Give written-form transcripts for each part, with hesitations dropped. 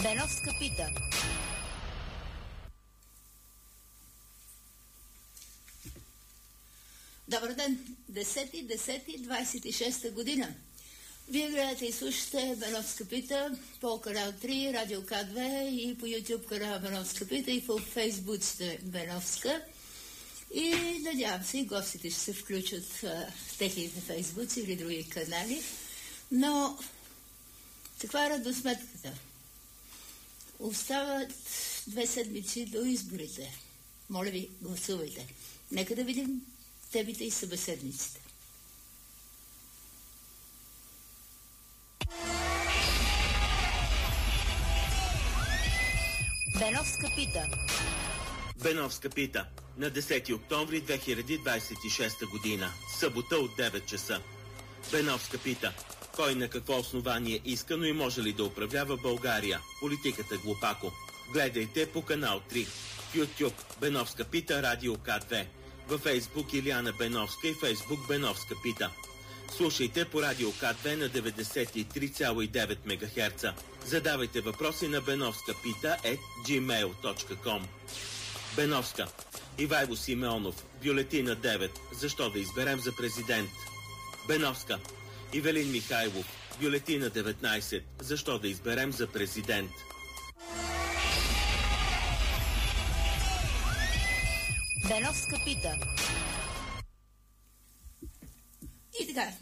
Беновска пита. Добър ден! 10.10.26 година. Вие гледате и слушате Беновска пита по канал 3, Радио К2 и по YouTube канал Беновска пита и по Facebook сте Беновска. И надявам се и гостите ще се включат в техните фейсбуци или други канали. Но каква е равносметката? Остават 2 седмици до изборите. Моля ви, гласувайте. Нека да видим темите и събеседниците. Беновска пита. Беновска пита. На 10 октомври 2026 година. Събота от 9 часа. Беновска пита. Кой на какво основание иска, но и може ли да управлява България? Политиката глупако. Гледайте по канал 3. В YouTube Беновска пита, Радио К2. Във Фейсбук Илияна Беновска и Фейсбук Беновска пита. Слушайте по Радио К2 на 93,9 МГц. Задавайте въпроси на benovskapita@gmail.com. Беновска. Ивайло Симеонов. Бюлетина 9. Защо да изберем за президент? Беновска. Ивелин Михайлов. Бюлетина 19. Защо да изберем за президент? Беновска пита. И така,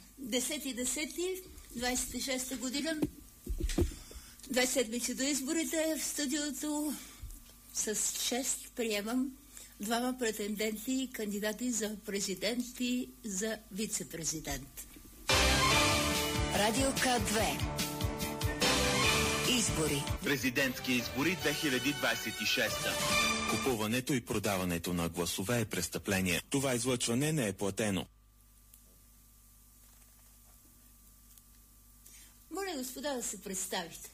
10.10.26 година, 2 седмици до изборите, в студиото с чест приемам 2 претенденти и кандидати за президент и за вице-президент. Радио К2. Избори. Президентски избори 2026. Купуването и продаването на гласове е престъпление. Това излъчване не е платено. Моля, господа, да се представите.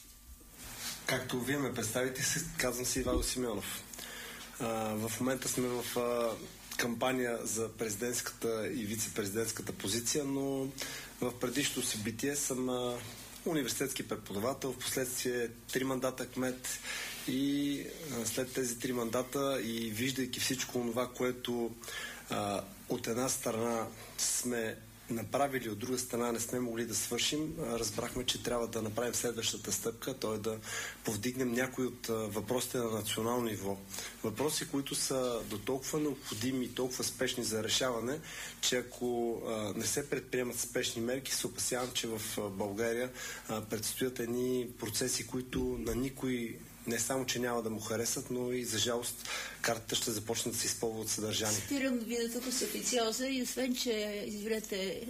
Както вие ме представите, казвам се Ивайло Симеонов. В момента сме в кампания за президентската и вице-президентската позиция, но в предишното събитие съм университетски преподавател, в последствие 3 мандата кмет и след тези 3 мандата и виждайки всичко това, което от една страна сме направили, от друга страна не сме могли да свършим, разбрахме, че трябва да направим следващата стъпка, т.е. да повдигнем някои от въпросите на национално ниво. Въпроси, които са до толкова необходими и толкова спешни за решаване, че ако не се предприемат спешни мерки, се опасявам, че в България предстоят едни процеси, които на никой не само, че няма да му харесат, но и за жалост картата ще започне да се използва от съдържание. Цитирам видеото с официоза и освен, че извинете,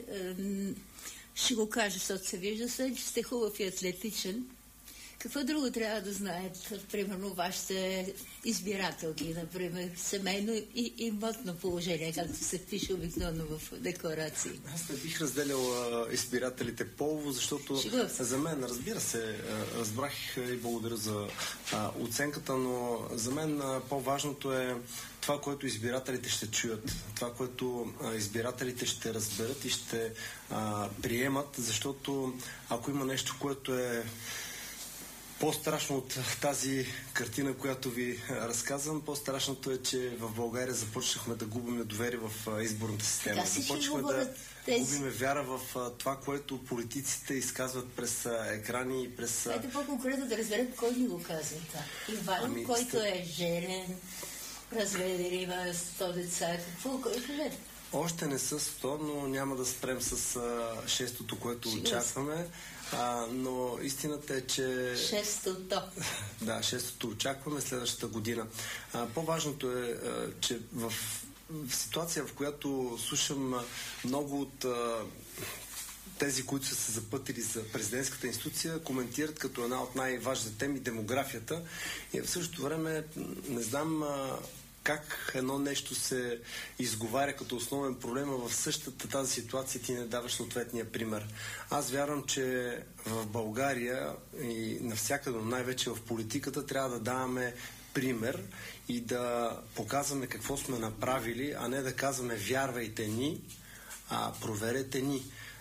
ще го кажа, защото се вижда, освен, че сте хубав и атлетичен. Какво друго трябва да знаят, примерно, вашите избирателки, например, семейно и имотно положение, както се пише обикновено в декларации? Аз не бих разделял избирателите полово, защото за мен, разбира се, разбрах и благодаря за оценката, но за мен по-важното е това, което избирателите ще чуят, това, което избирателите ще разберат и ще приемат, защото ако има нещо, което е по-страшно от тази картина, която ви разказвам, по-страшното е, че в България започнахме да губим доверие в изборната система. Започнахме да губим вяра в това, което политиците изказват през екрани и през... Хайде по-конкретно да разберем кой ни го казва това. Иван, който е женен, разведен, има 100 деца. Какво? Кой е? Още не са 100, но няма да спрем с 6-тото, което очакваме. Но истината е, че... 6-то. Да, 6-то очакваме следващата година. По-важното е, че в ситуация, в която слушам много от тези, които са се запътили за президентската институция, коментират като една от най-важните теми демографията. И в същото време не знам как едно нещо се изговаря като основен проблем, а в същата тази ситуация ти не даваш съответния пример. Аз вярвам, че в България и навсякъде, най-вече в политиката, трябва да даваме пример и да показваме какво сме направили, а не да казваме вярвайте ни, а проверете ни.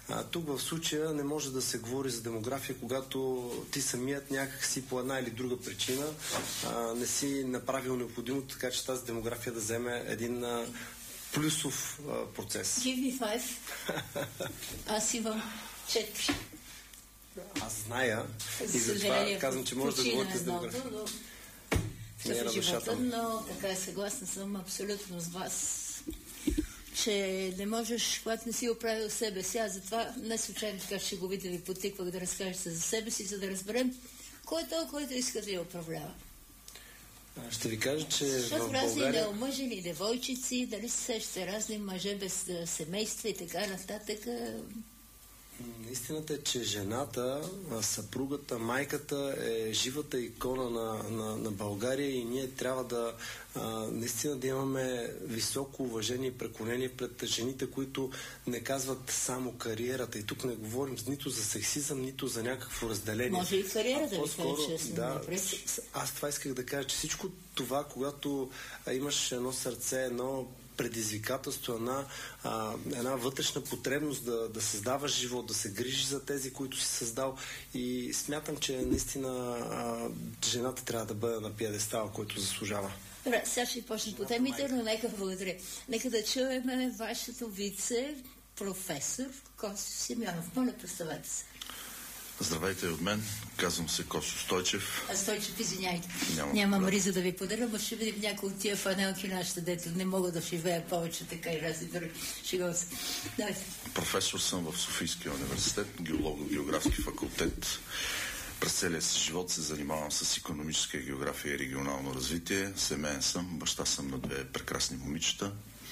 Тук в случая не може да се говори за демография, когато ти самият някак си по една или друга причина не си направил необходимото, така че тази демография да вземе един плюсов процес. Give me 5. Аз имам 4. Аз зная и затова казвам, че може да говорите с демография. В живота, но така съгласна съм абсолютно с вас, че не можеш, когато не си оправил себе си. Аз затова не случайно така ще го видя ви потиквах да разкажете за себе си, за да разберем кой е той, който иска да я управлява. Ще ви кажа, че защото в разни България... неомъжени девойчици, дали се сещате, разни мъже без семейства и така нататък. Истината е, че жената, съпругата, майката е живата икона на България и ние трябва да наистина да имаме високо уважение и преклонение пред жените, които не казват само кариерата. И тук не говорим нито за сексизъм, нито за някакво разделение. Може и кариера да ви кажа, честно. Да, аз това исках да кажа, че всичко това, когато имаш едно сърце, едно предизвикателство, една вътрешна потребност да създаваш живот, да се грижиш за тези, които си създал, и смятам, че наистина жената трябва да бъде на пиедестал, който заслужава. Добре, сега ще почнем по темите, но благодаря. Нека да чуем вашето вице-професор Косо Симеонов. Моля, представете се. Здравейте от мен, казвам се Косо Стойчев. Стойчев, извиняйте. Нямам риза да ви подаря, но ще видим някои от тия фанелки нашите, дето не мога да живея повече, така и разни други. Шегот. Професор съм в Софийския университет, географски факултет. През целия си живот се занимавам с икономическа география и регионално развитие. Семейен съм, баща съм на 2 прекрасни момичета,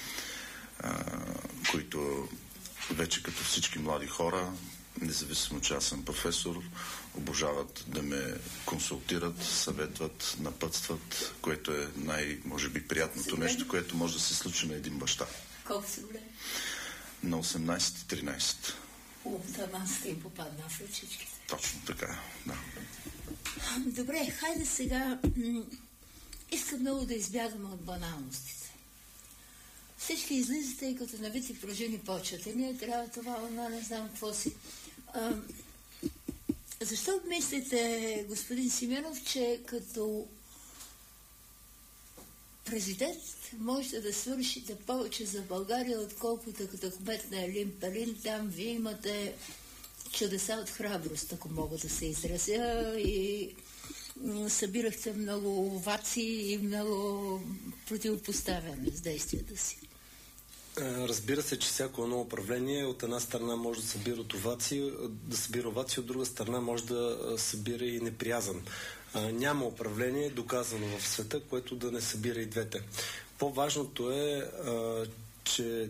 които вече като всички млади хора, независимо, че аз съм професор, обожават да ме консултират, съветват, напътстват, което е може би приятното нещо, което може да се случи на един баща. Колко си голям? На 18-13. Там аз сте им попаднал в ръчичките. Точно така, да. Добре, хайде сега. Искам много да избягаме от баналностите. Всички излизате и като навити пружини почвате. Ние трябва това, не знам какво си. Защо мислите, господин Симеонов, че като президент можете да свършите повече за България, отколкото като кмет на Елин Пелин? Там вие имате чудеса от храброст, ако мога да се изразя, и събирахте много овации и много противопоставяне с действията си. Разбира се, че всяко едно управление от една страна може да събира овации, от друга страна може да събира и неприязан. Няма управление, доказано в света, което да не събира и двете. По-важното е, че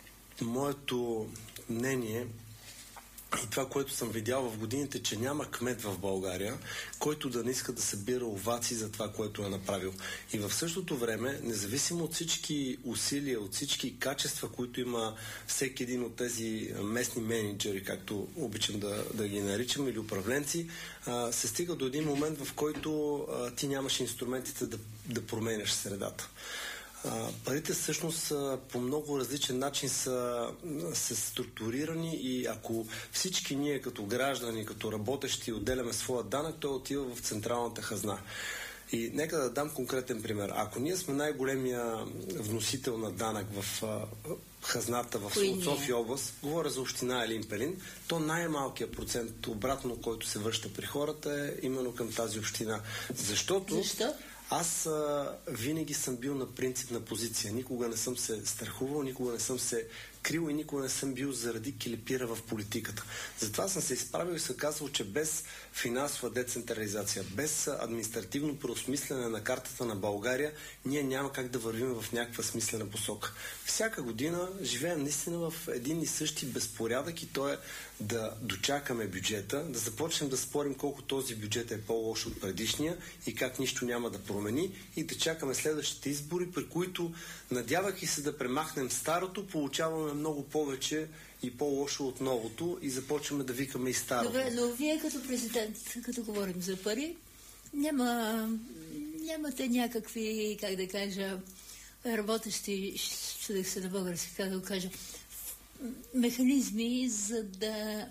моето мнение и това, което съм видял в годините, че няма кмет в България, който да не иска да събира овации за това, което е направил. И в същото време, независимо от всички усилия, от всички качества, които има всеки един от тези местни менеджери, както обичам да ги наричам, или управленци, се стига до един момент, в който ти нямаш инструментите да променяш средата. Парите всъщност по много различен начин са структурирани и ако всички ние като граждани, като работещи отделяме своя данък, той отива в централната хазна. И нека да дам конкретен пример. Ако ние сме най-големия вносител на данък в хазната в София област, говоря за община Елин Пелин, то най-малкият процент обратно, който се връща при хората, е именно към тази община. Защо? Аз винаги съм бил на принципна позиция. Никога не съм се страхувал, никога не съм се крил и никога не съм бил заради келепира в политиката. Затова съм се изправил и съм казал, че без финансова децентрализация, без административно преосмислене на картата на България, ние няма как да вървим в някаква смислена посока. Всяка година живеем наистина в един и същи безпорядък и то е да дочакаме бюджета, да започнем да спорим колко този бюджет е по-лош от предишния и как нищо няма да промени и да чакаме следващите избори, при които, надявайки се да премахнем старото, получаваме много повече и по-лошо от новото и започваме да викаме и старото. Добре, но вие като президент, като говорим за пари, нямате някакви, как да кажа, работещи, чудех се на български, как да го кажа, механизми, за да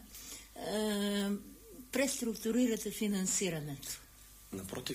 преструктурирате финансирането? Напротив,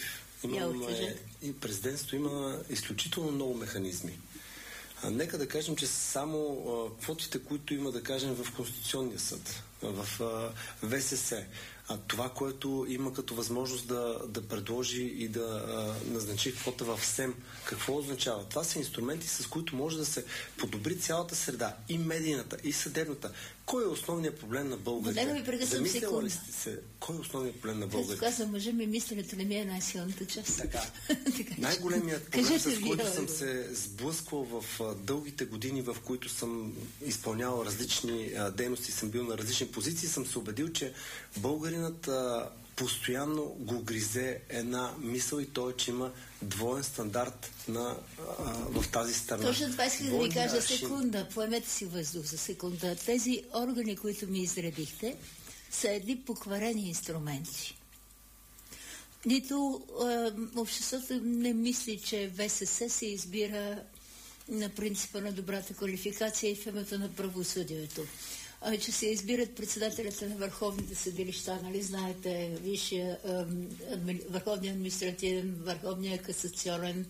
и президентството има изключително много механизми. Нека да кажем, че само квотите, които има, да кажем, в Конституционния съд, в ВСС, това, което има като възможност да предложи и да назначи квота в СЕМ, какво означава? Това са инструменти, с които може да се подобри цялата среда, и медийната, и съдебната. Кой е основният проблем на българите? Замисляла ли сте се? Кой е основният проблем на българите? Като казвам, мъжа ми, мисленето не ми е най-силната част. Така. Най-големият проблем, с който съм се сблъсквал в дългите години, в които съм изпълнявал различни дейности, съм бил на различни позиции, съм се убедил, че българинът постоянно го гризе една мисъл, и то е, че има двоен стандарт в тази страна. Точно това исках да ви кажа. Секунда, поемете си въздух за секунда. Тези органи, които ми изредихте, са едни покварени инструменти. Нито обществото не мисли, че ВСС се избира на принципа на добрата квалификация и в името на правосъдието. Че се избират председателите на върховните съдилища, нали знаете, Върховния административен, Върховния касационен,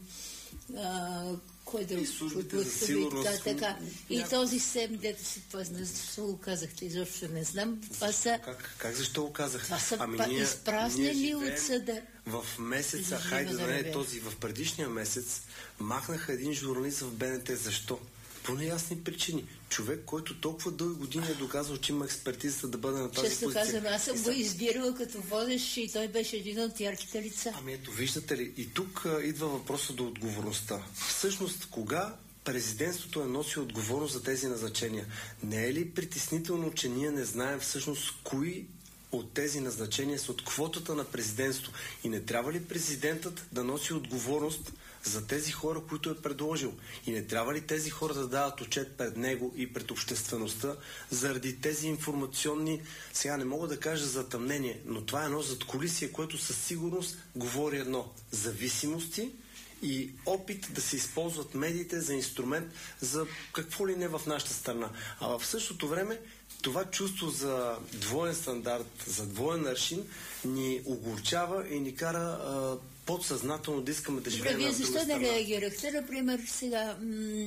кой друг? И службите за сигурност. Така. И този СЕМ, дето си защо го казахте, изобщо не знам. Това са... Как защо го казах? Това са изпразнени от съда. В месеца, хайде да не е този, в предишния месец, махнаха един журналист в БНТ. Защо? По неясни причини. Човек, който толкова дълги години е доказал, че има експертизата да бъде на тази позиция. Често казвам, аз съм го избирала като водещ и той беше един от ярките лица. Ето, виждате ли, и тук идва въпроса до отговорността. Всъщност, кога президентството е носило отговорност за тези назначения? Не е ли притеснително, че ние не знаем всъщност кои от тези назначения са от квотата на президентство? И не трябва ли президентът да носи отговорност за тези хора, които е предложил? И не трябва ли тези хора да дават отчет пред него и пред обществеността заради тези информационни, сега не мога да кажа затъмнение, но това е едно задкулисие, което със сигурност говори едно: зависимости и опит да се използват медиите за инструмент за какво ли не в нашата страна. А в същото време това чувство за двоен стандарт, за двоен аршин ни огорчава и ни кара подсъзнателно да искаме да живеем на друга страна. Вие защо не реагирахте? Например, сега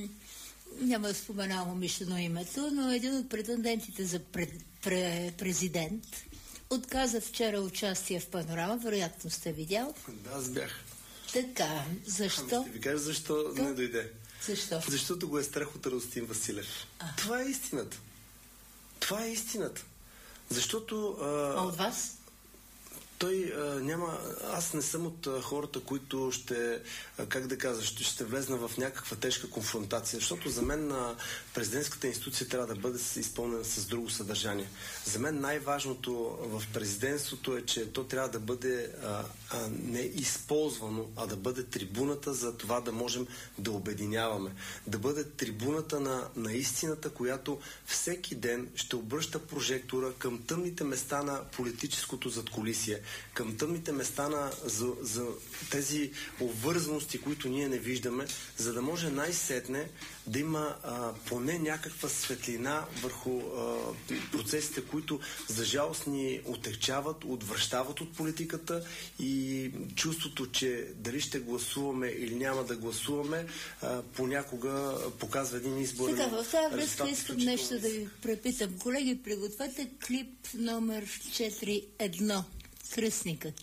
няма да споменавам умишлено името, но един от претендентите за президент отказа вчера участие в Панорама, вероятно сте видял. Да, аз бях. Така, защо? Ще ви кажа защо не дойде. Защо? Защото го е страх от Радостин Василев. Това е истината. Това е истината. Защото... А от вас? Той няма... Аз не съм от хората, които ще, как да кажа, ще влезна в някаква тежка конфронтация, защото за мен президентската институция трябва да бъде изпълнена с друго съдържание. За мен най-важното в президентството е, че то трябва да бъде не използвано, а да бъде трибуната за това да можем да обединяваме. Да бъде трибуната на истината, която всеки ден ще обръща прожектора към тъмните места на политическото задкулисие, към тъмните места за тези обвързаности, които ние не виждаме, за да може най-сетне да има поне някаква светлина върху процесите, които за жалост ни отегчават, отвръщават от политиката, и чувството, че дали ще гласуваме или няма да гласуваме, понякога показва един избор. Сега, в тази връзка искам нещо да ви препитам. Колеги, пригответе клип номер 4.1. Кръстникът.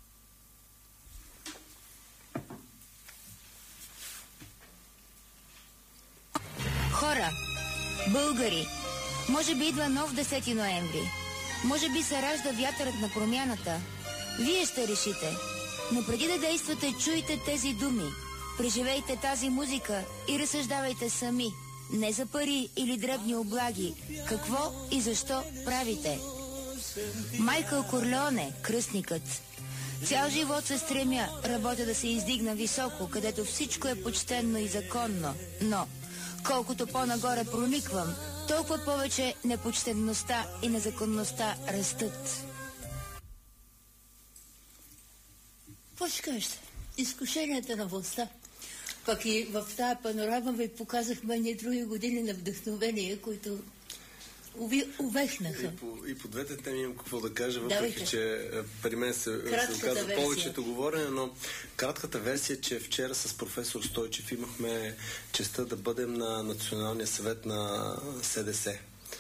Хора, българи, може би идва нов 10 ноември. Може би се ражда вятърът на промяната. Вие ще решите. Но преди да действате, чуйте тези думи. Преживейте тази музика и разсъждавайте сами. Не за пари или дребни облаги. Какво и защо правите? Майкъл Корлеоне, кръстникът. Цял живот се стремя, работя да се издигна високо, където всичко е почтенно и законно. Но, колкото по-нагоре прониквам, толкова повече непочтенността и незаконността растат. Какво ще кажете? Изкушенията на властта. Пък и в тази панорама ви показахме ни други години на вдъхновение, които увехнаха. И по двете теми имам какво да кажа, въпреки че при мен се оказа повечето говорене, но кратката версия е, че вчера с професор Стойчев имахме честта да бъдем на Националния съвет на СДС.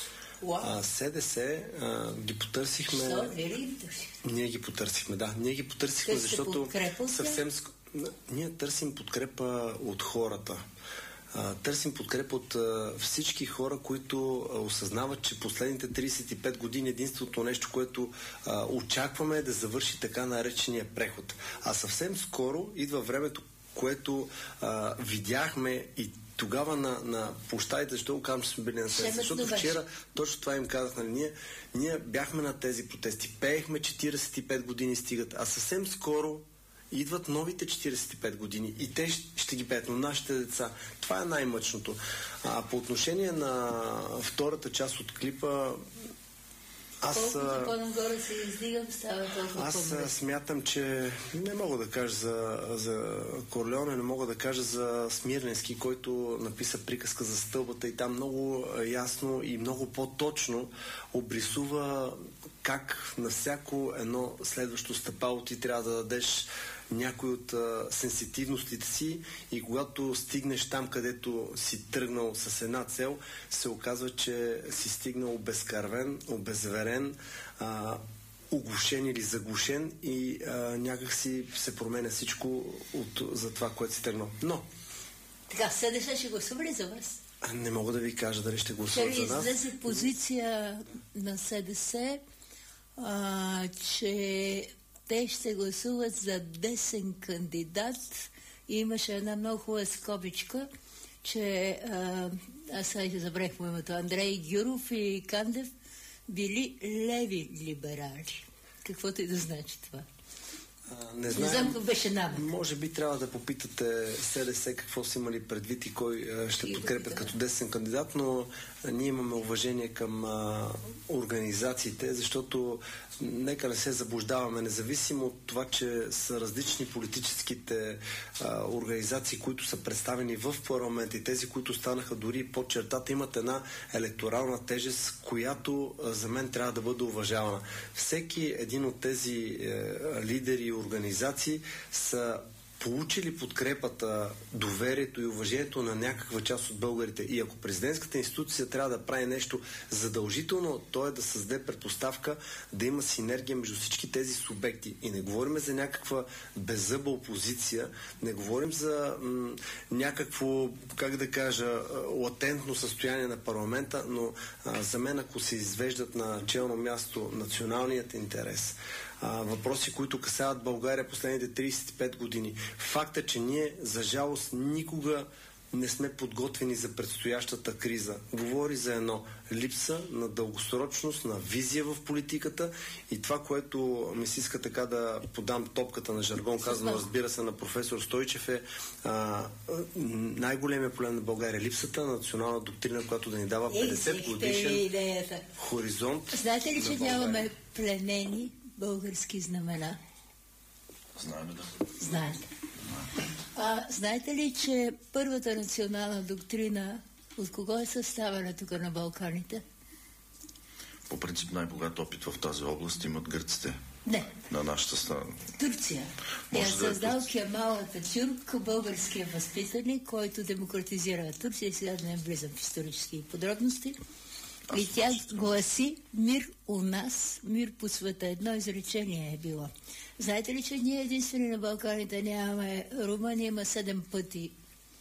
СДС ги потърсихме. Ние ги потърсихме, да. Ние ги потърсихме, защото съвсем... Ние търсим подкрепа от хората. Търсим подкрепа от всички хора, които осъзнават, че последните 35 години единственото нещо, което очакваме е да завърши така наречения преход. А съвсем скоро идва времето, което видяхме и тогава на площадите, защо го казвам, че сме били на СДС, защото вчера точно това им казах, нали, ние бяхме на тези протести, пеехме 45 години стигат, а съвсем скоро идват новите 45 години и те ще ги пеят, но нашите деца. Това е най-мъчното. По отношение на втората част от клипа, колкото по-нагоре се издигам, става толкова по-добре. Смятам, че не мога да кажа за Корлеоне, не мога да кажа за Смирненски, който написа приказка за стълбата и там много ясно и много по-точно обрисува как на всяко едно следващо стъпало ти трябва да дадеш някой от сенситивностите си и когато стигнеш там, където си тръгнал с една цел, се оказва, че си стигнал обезкървен, обезверен, оглушен или заглушен и някак си се променя всичко за това, което си тръгнал. Но... Така, СДС ще гласува ли за вас? Не мога да ви кажа дали ще гласуват за нас. Ще излезе позиция на СДС, че те ще гласуват за десен кандидат и имаше една много хубава скобичка, че аз сега забравих името, Андрей Гюров и Кандев били леви либерали. Каквото и да значи това. Не знам какво беше нам. Може би трябва да попитате СДС какво са имали предвид и кой ще подкрепят като десен кандидат, но ние имаме уважение към организациите, защото нека не се заблуждаваме, независимо от това, че са различни политическите организации, които са представени в парламент и тези, които станаха дори под чертата, имат една електорална тежест, която за мен трябва да бъде уважавана. Всеки един от тези лидери и организации са получили подкрепата, доверието и уважението на някаква част от българите. И ако президентската институция трябва да прави нещо задължително, то е да създаде предпоставка да има синергия между всички тези субекти. И не говорим за някаква беззъба опозиция, не говорим за някакво, как да кажа, латентно състояние на парламента, но за мен, ако се извеждат на челно място националният интерес, въпроси, които касаят България последните 35 години. Факт е, че ние, за жалост, никога не сме подготвени за предстоящата криза. Говори за едно липса на дългосрочност, на визия в политиката и това, което ми се иска така да подам топката на жаргон, казано, разбира се, на професор Стойчев е най-големия проблем на България. Липсата на национална доктрина, която да ни дава 50 годишен хоризонт. Знаете ли, че нямаме пленени български знамена? Знаем, да. Знаете. Знаете ли, че първата национална доктрина от кого е съставена тук на Балканите? По принцип най-богат опит в тази област имат гърците. Не. На нашата страна. Турция. Тя създал Кемал Ататюрк, българския възпитаник, който демократизира Турция. Сега да не влизам в исторически подробности. И тя гласи мир у нас, мир по света. Едно изречение е било. Знаете ли, че ние единствени на Балканите нямаме? Румъния има 7 пъти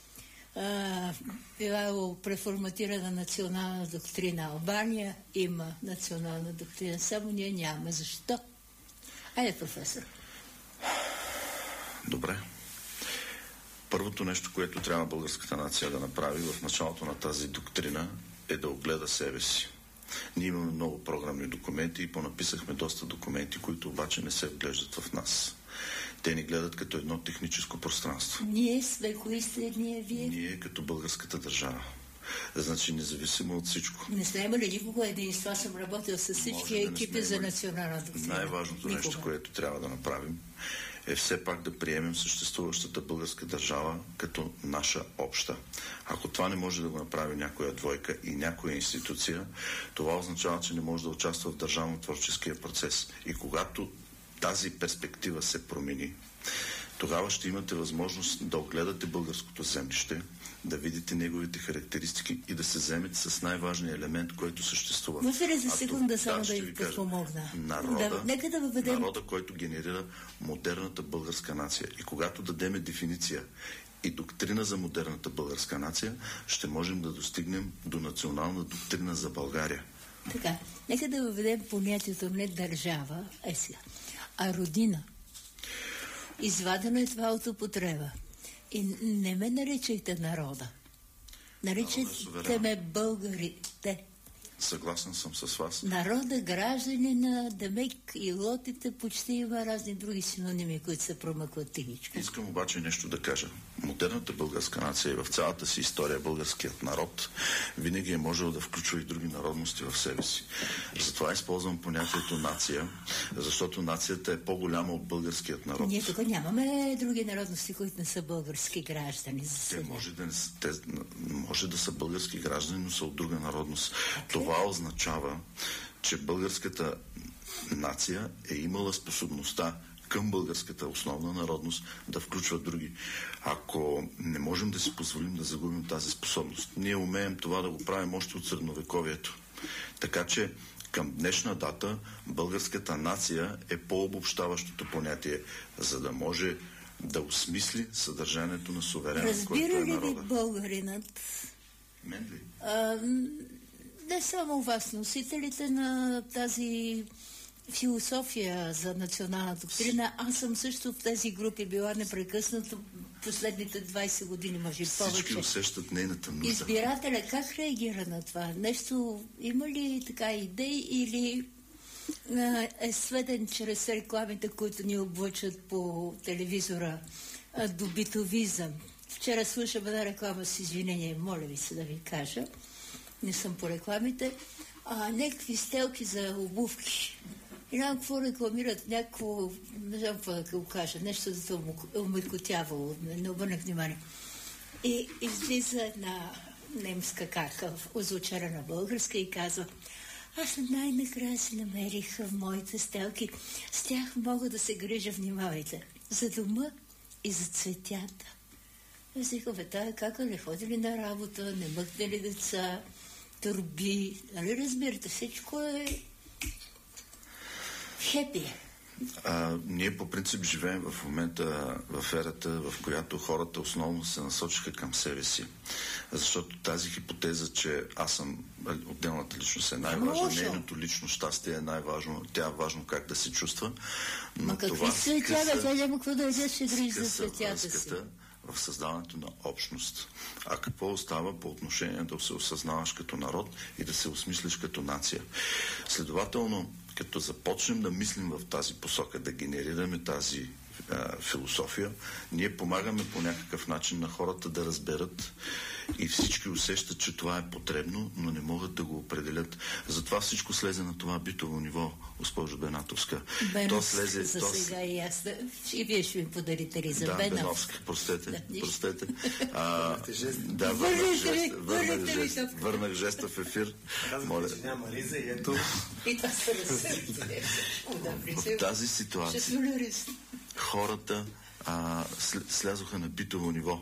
била преформатирана национална доктрина. Албания има национална доктрина. Само ние нямаме. Защо? Айде, професор. Добре. Първото нещо, което трябва българската нация да направи в началото на тази доктрина е да огледа себе си. Ние имаме много програмни документи и понаписахме доста документи, които обаче не се вглеждат в нас. Те ни гледат като едно техническо пространство. Ние сме, кои сте ние, вие? Ние като българската държава. Значи, независимо от всичко. Не сме имали никога единство. Аз съм работил с всички екипи за национална доктрина. Най-важното нещо, което трябва да направим, е все пак да приемем съществуващата българска държава като наша обща. Ако това не може да го направи някоя двойка и някоя институция, това означава, че не може да участва в държавно-творческия процес. И когато тази перспектива се промени, тогава ще имате възможност да огледате българското землище, да видите неговите характеристики и да се вземете с най-важния елемент, който съществува. Може ли за секунда само да ви помогна? Народа, който генерира модерната българска нация. И когато дадеме дефиниция и доктрина за модерната българска нация, ще можем да достигнем до национална доктрина за България. Така, нека да въведем понятието не държава, а родина. Извадено е това от употреба. И не ме наричайте народа. Наричайте ме българите. Съгласен съм с вас. Народа, гражданина, демек и лотите, почти има разни други синоними, които се промъкват тихичко. Искам обаче нещо да кажа. Модерната българска нация и в цялата си история българският народ винаги е можел да включва и други народности в себе си. Затова използвам понятието нация, защото нацията е по-голяма от българският народ. Ние тук нямаме други народности, които не са български граждани. Те може да са български граждани, но са от друга народност. Това означава, че българската нация е имала способността към българската основна народност да включва други. Ако не можем да си позволим да загубим тази способност, ние умеем това да го правим още от средновековието. Така че към днешна дата българската нация е по-обобщаващото понятие, за да може да осмисли съдържанието на суверена, който е народа. Разбира ли българинът? Мен ли? Не само вас, носителите на тази философия за национална доктрина. Аз съм също в тези групи била непрекъснато последните 20 години, може и повече. Всички усещат нейната нужда. Избирателя как реагира на това? Нещо има ли така идеи или е сведен чрез рекламите, които ни облъчат по телевизора до битовизъм? Вчера слушам една реклама с извинение, моля ви се да ви кажа. Не съм по рекламите. Някакви стелки за обувки. И няма какво рекламират, някакво, не знам какво да го кажа, нещо за това омекотявало, не обърнах внимание. И излиза една немска кака, озвучена българска и казва: аз най-накрая си намерих моите стелки. С тях мога да се грижа, внимавайте, за дома и за цветята. Аз викам, тая кака не ходи ли на работа, не мъкне ли деца, турби, нали разбирате, всичко е хепи. Ние по принцип живеем в момента в ерата, в която хората основно се насочиха към себе си. Защото тази хипотеза, че аз съм отделната личност е най-важна, нейното лично щастие е най-важно, тя е важно как да се чувства. Но това скъса в създаването на общност. А какво остава по отношение да се осъзнаваш като народ и да се осмислиш като нация? Следователно, като започнем да мислим в тази посока, да генерираме тази философия, ние помагаме по някакъв начин на хората да разберат и всички усещат, че това е потребно, но не могат да го определят. Затова всичко слезе на това битово ниво, госпожо Бенатовска. Беновска, за сега и аз. И вие ще ми подарите ли за Беновска? Беновска, простете. Върнах жеста в ефир. Казвате, че няма риза и ето. И това се разсъдите. В тази ситуация хората слязоха на битово ниво.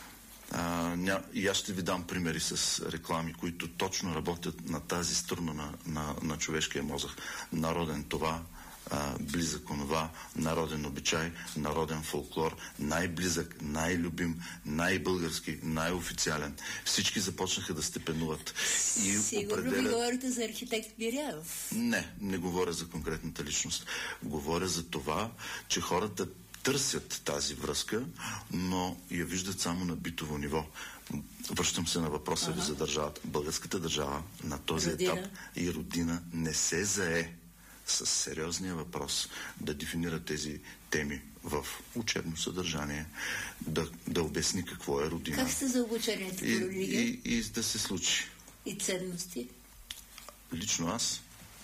И аз ще ви дам примери с реклами, които точно работят на тази струна на човешкия мозък. Народен това, близък онова, народен обичай, народен фолклор, най-близък, най-любим, най-български, най-официален. Всички започнаха да степенуват. Сигурно ви говорите за архитект Мирянов. Не говоря за конкретната личност. Говоря за това, че хората търсят тази връзка, но я виждат само на битово ниво. Връщам се на въпроса ви за държавата. Българската държава на този етап и родина не се зае с сериозния въпрос да дефинира тези теми в учебно съдържание, да обясни какво е родина. Как сте за обучението по религия? И да се случи. И ценности? Лично аз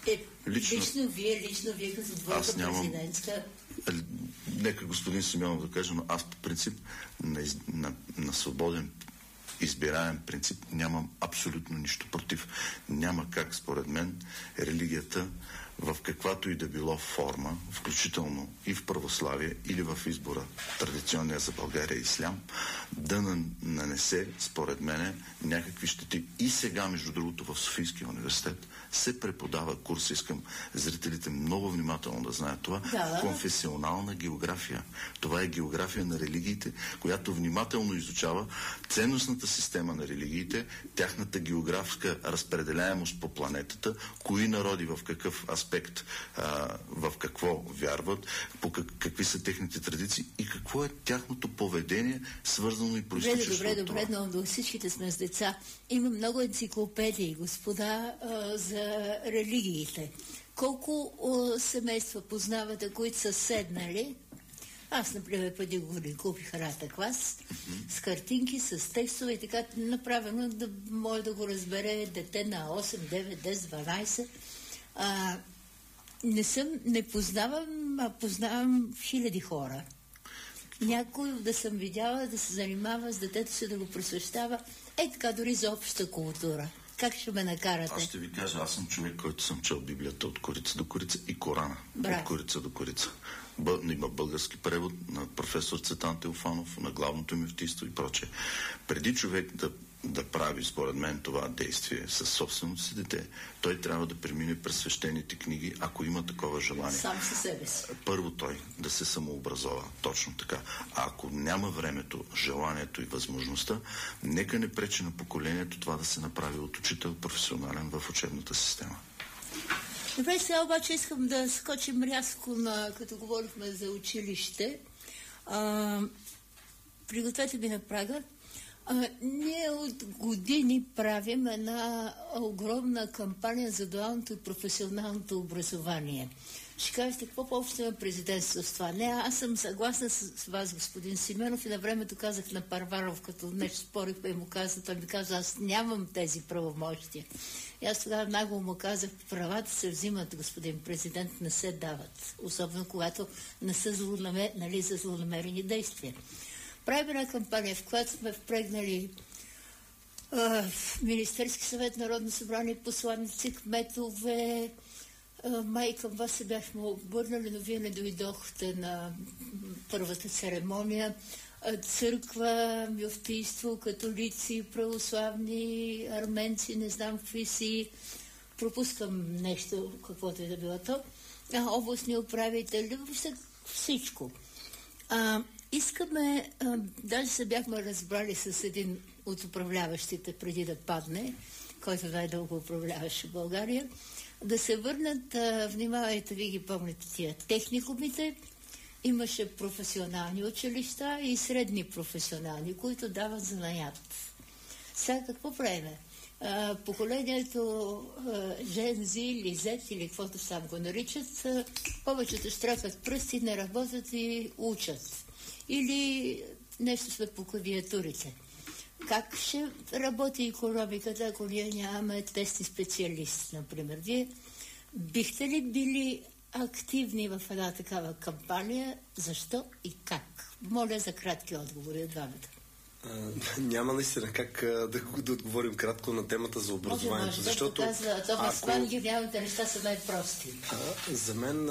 Лично вие като двойка президентска... Нека господин Симеонов да каже, но аз по принцип на свободен избираем принцип нямам абсолютно нищо против. Няма как, според мен, религията в каквато и да било форма, включително и в православие или в избора, традиционния за България ислям, да нанесе, според мене, някакви щети. И сега, между другото, в Софийския университет се преподава курс, искам зрителите много внимателно да знаят това, конфесионална география. Това е география на религиите, която внимателно изучава ценностната система на религиите, тяхната географска разпределяемост по планетата, кои народи в какъв аспект, в какво вярват, какви са техните традиции и какво е тяхното поведение, свързано и произтичащо от това. Добре, но всичките сме с деца. Има много енциклопедии, господа, за религиите. Колко семейства познавате, които са седнали? Аз, например, преди години купих Рата клас с картинки, с текстове и така направено да може да го разбере дете на 8, 9, 10, 12. Не познавам, а познавам хиляди хора. Някой да съм видяла да се занимава с детето си, да го просвещава. Така дори за обща култура. Как ще ме накарате? Аз ще ви кажа, аз съм човек, който съм чел Библията от корица до корица и Корана от корица до корица. Има български превод на професор Цветан Теофанов, на главното мюфтийство и прочее. Преди човек да прави, според мен, това действие със собственото си дете, той трябва да премине през свещените книги, ако има такова желание. Сам със себе си. Първо той да се самообразова, точно така. А ако няма времето, желанието и възможността, нека не пречи на поколението това да се направи от учител професионален в учебната система. Добре, сега обаче искам да скочим рязко като говорихме за училище. Пригответе ми на прага. Ние от години правим една огромна кампания за дуалното и професионалното образование. Ще кажете, какво по-общо има президентство с това? Не, аз съм съгласна с вас, господин Симеонов, и на времето казах на Парваров, като нещо спорихме и му каза, той ми каза, аз нямам тези правомощия. И аз тогава много му казах, правата се взимат, господин президент, не се дават. Особено когато не са за злонамерени действия. Правим една кампания, в която сме впрегнали Министерски съвет, Народно събрание, посланици, кметове. Май към вас се бяхме обърнали, но вие не дойдохте на първата церемония. Църква, мюфтийство, католици, православни, арменци, не знам какви си. Пропускам нещо, каквото е да било то. Областни управители, всичко. Искаме, даже се бяхме разбрали с един от управляващите преди да падне, който най-дълго управляваше България, да се върнат, внимавайте, ви ги помните тия техникумите, имаше професионални училища и средни професионални, които дават занаят. Сега какво правиме? Поколението Gen Z или Z или каквото сам го наричат, повечето штракат пръсти, не работят и учат. Или нещо сме по клавиатурите. Как ще работи икономиката, ако ние нямаме тестни специалисти, например? Вие бихте ли били активни в една такава кампания? Защо и как? Моля за кратки отговори от двамата. Няма наистина как да отговорим кратко на темата за образованието. Защото нямате неща са най-прости. За мен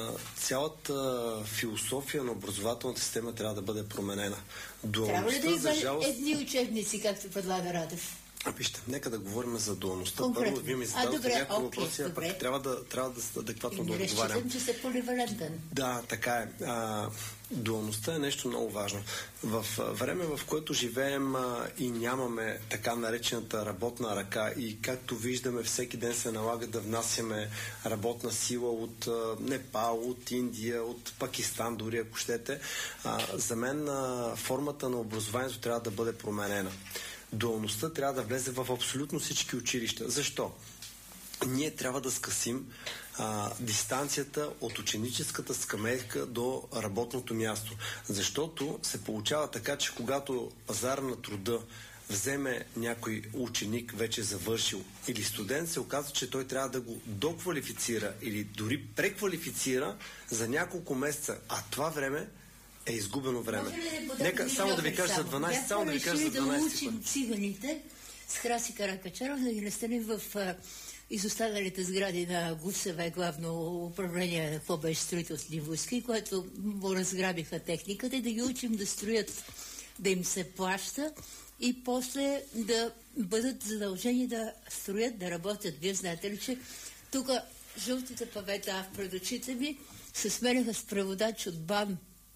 цялата философия на образователната система трябва да бъде променена. Трябва ли да има едни учебници, както предлага Радев? Вижте, нека да говорим за дуалността. Първо, вие ми задавате някакви въпроси, а пък трябва да адекватно да отговарям. Разчитам, че сте поливалентен. Да, така е. Дуалността е нещо много важно. В време, в което живеем и нямаме така наречената работна ръка и както виждаме, всеки ден се налага да внасяме работна сила от Непал, от Индия, от Пакистан, дори ако щете, за мен формата на образованието трябва да бъде променена. Дуалността трябва да влезе в абсолютно всички училища. Защо? Ние трябва да скъсим дистанцията от ученическата скамейка до работното място. Защото се получава така, че когато пазара на труда вземе някой ученик, вече завършил, или студент, се оказва, че той трябва да го доквалифицира или дори преквалифицира за няколко месеца, а това време е изгубено време. Нека само да ви кажа за 12, само да ви кажа за 12. Да учим циганите с Краси Каракачаров, да ги настаним в изостаналите сгради на ГУСВ, главно управление, какво беше строителствени войски, което му разграбиха техниката, и да ги учим да строят, да им се плаща и после да бъдат задължени да строят, да работят. Вие знаете ли, че тук жълтите павета пред очите ми се сменяха с преводач от БАН.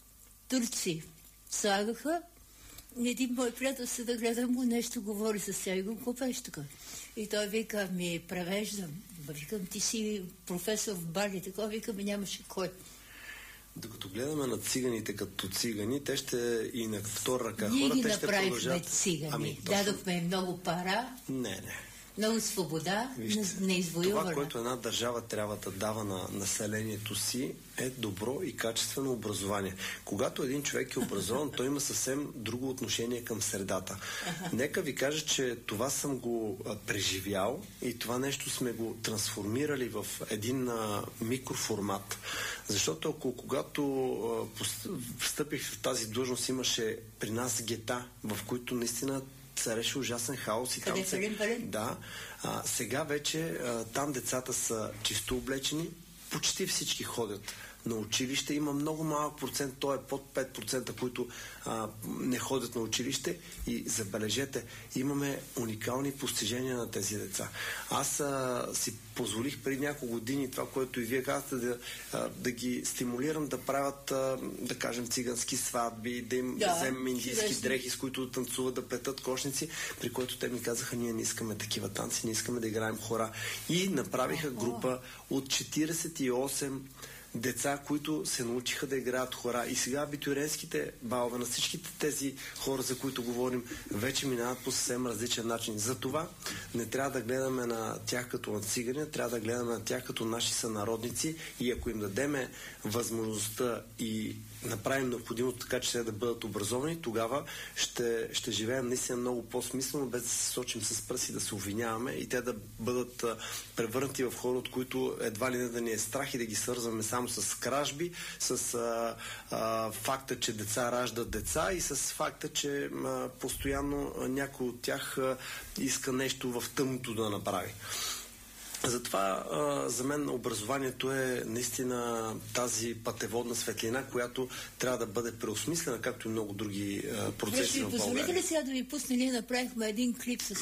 Турци слагаха. Един мой приятел се да гледам го, нещо говори с тя и го купеш тук. И той вика, ми превеждам. Викам, ти си професор в Бали, такова, викам, нямаше кой. Докато гледаме на циганите като цигани, те ще и на втора ръка ние хора, ги те ще продължат. Цигани. Дадохме много пара. Не. Много свобода, неизвоювана. Това, което една държава трябва да дава на населението си, е добро и качествено образование. Когато един човек е образован, той има съвсем друго отношение към средата. Нека ви кажа, че това съм го преживял и това нещо сме го трансформирали в един микроформат. Защото когато встъпих в тази длъжност, имаше при нас гета, в които наистина цареше ужасен хаос. И там да. Сега вече там децата са чисто облечени, почти всички ходят на училище. Има много малък процент, то е под 5%, които не ходят на училище, и забележете, имаме уникални постижения на тези деца. Аз си позволих преди няколко години това, което и вие казвате, да ги стимулирам да правят, да кажем, цигански сватби, да им вземем индийски дрехи, с които да танцуват, да плетат кошници, при което те ми казаха, ние не искаме такива танци, не искаме да играем хора. И направиха група от 48 деца, които се научиха да играят хора. И сега абитуриентските балове на всичките тези хора, за които говорим, вече минават по съвсем различен начин. Затова не трябва да гледаме на тях като на цигани, трябва да гледаме на тях като наши сънародници, и ако им дадеме възможността и направим необходимото така, че те да бъдат образовани, тогава ще живеем наистина много по-смислено, без да се сочим с пръси, да се обвиняваме и те да бъдат превърнати в хора, от които едва ли не да ни е страх и да ги свързваме само с кражби, с факта, че деца раждат деца, и с факта, че постоянно някой от тях иска нещо в тъмното да направи. Затова за мен образованието е наистина тази пътеводна светлина, която трябва да бъде преосмислена, както и много други процеси в България. Позволите ли сега да ви пусне? Ние направихме един клип с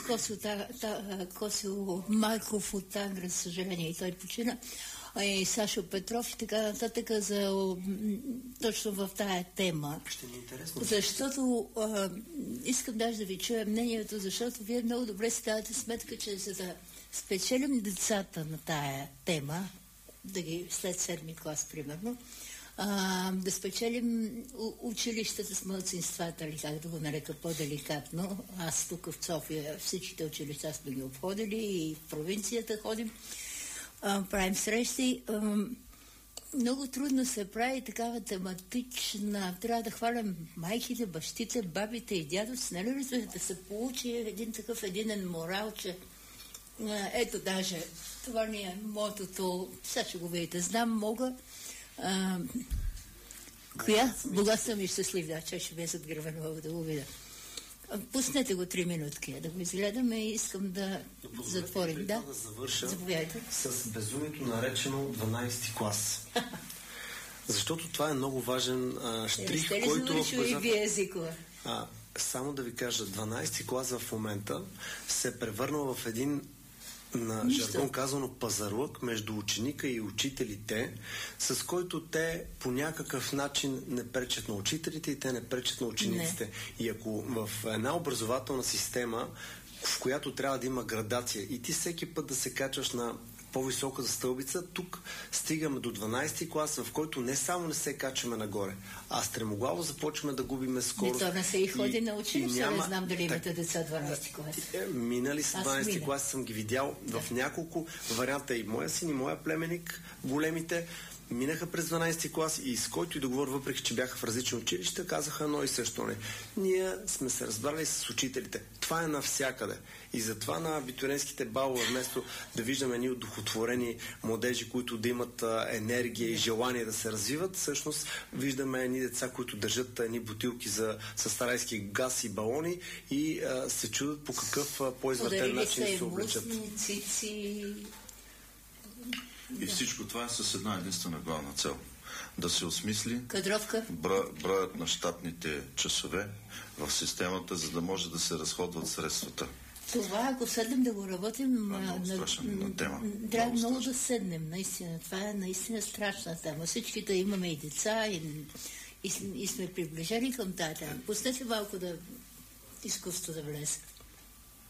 Косио Марков от Ангра, за съжаление, и той почина, и Сашо Петров и така нататък, точно в тая тема. Ще ми е интересно. Защото искам даже да ви чуя мнението, защото вие много добре си давате сметка, че за да спечелим децата на тая тема, да ги след 7-ми клас, примерно, да спечелим училищата с малцинствата, или как да го нарека по-деликатно. Аз тук в София всичките училища сме ги обходили и в провинцията ходим, правим срещи. Много трудно се прави такава тематична. Трябва да хвалям майките, бащите, бабите и дядовци, нали ли, да се получи един такъв единен морал, че ето даже това ни е мотото, сега ще го видите, знам, мога. Коя? Бога съм и щастлив, да, че ще бе зад гърба, мога да го видя. Пуснете го 3 минутки, да го изгледаме и искам да затворим. Да завърша заповядайте с безумието, наречено 12 клас. Защото това е много важен штрих, който... и вие езикова? Само да ви кажа, 12 клас в момента се превърнал в един, на жаргон казано, пазарлък между ученика и учителите, с който те по някакъв начин не пречат на учителите и те не пречат на учениците. Не. И ако в една образователна система, в която трябва да има градация и ти всеки път да се качваш на по-високата стълбица, тук стигаме до 12 клас, в който не само не се качваме нагоре, а стремоглаво започваме да губиме скорост. То не се и ходи на училище, не знам дали имате деца 12 клас. Минали с 12 клас, съм ги видял в няколко варианта, и моя син, и моя племенник, големите. минаха през 12-ти клас и с който и да говоря, въпреки че бяха в различни училища, казаха едно и също не. Ние сме се разбрали с учителите. Това е навсякъде. И затова на абитуриентските балове, вместо да виждаме едни удохотворени младежи, които да имат енергия и желание да се развиват, всъщност виждаме едни деца, които държат едни бутилки с старайски газ и балони и се чудят по какъв по-извъртен начин се облечат. И всичко това е с една единствена главна цел. Да се осмисли броят на щатните часове в системата, за да може да се разходват средствата. Това, ако седнем да го работим, трябва много да седнем, наистина. Това е наистина страшна тема. Всичките имаме и деца и сме приближени към тази тема. Пуснете малко да изкуството да влезе.